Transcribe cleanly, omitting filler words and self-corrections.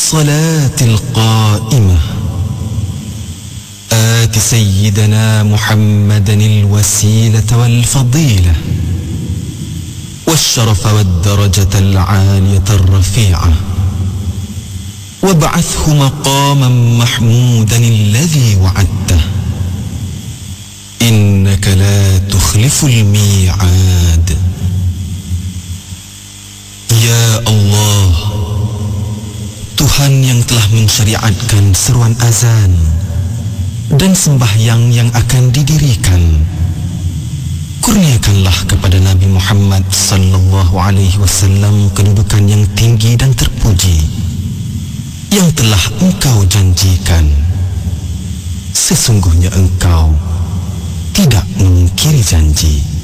الصلاة القائمة آت سيدنا محمدا الوسيلة والفضيلة والشرف والدرجة العالية الرفيعة وابعثه مقاما محمودا الذي وعدته إنك لا تخلف الميعاد. Ya Allah, Tuhan yang telah mensyariatkan seruan azan dan sembahyang yang akan didirikan, kurniakanlah kepada Nabi Muhammad sallallahu alaihi wasallam kedudukan yang tinggi dan terpuji yang telah Engkau janjikan. Sesungguhnya Engkau tidak mengingkari janji.